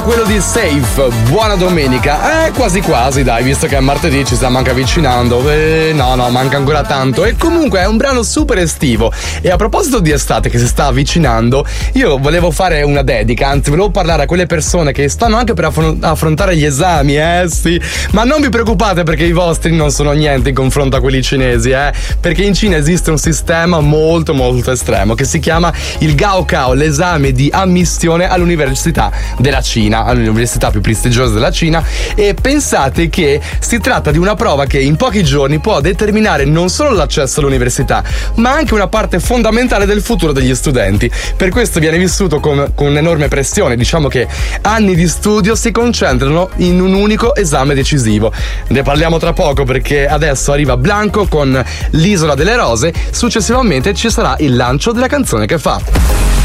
quello di Safe, buona domenica. Quasi quasi, dai, visto che è martedì ci stiamo anche avvicinando. No, manca ancora tanto. E comunque è un brano super estivo. E a proposito di estate che si sta avvicinando, io volevo fare una dedica, anzi volevo parlare a quelle persone che stanno anche per affrontare gli esami, sì. Ma non vi preoccupate perché i vostri non sono niente in confronto a quelli cinesi, perché in Cina esiste un sistema molto molto estremo che si chiama il Gaokao, l'esame di ammissione all'università della Cina, all'università più prestigiosa della Cina. E pensate che si tratta di una prova che in pochi giorni può determinare non solo l'accesso all'università, ma anche una parte fondamentale del futuro degli studenti. Per questo viene vissuto con un'enorme pressione. Diciamo che anni di studio si concentrano in un unico esame decisivo. Ne parliamo tra poco perché adesso arriva Blanco con l'Isola delle Rose, successivamente ci sarà il lancio della canzone che fa.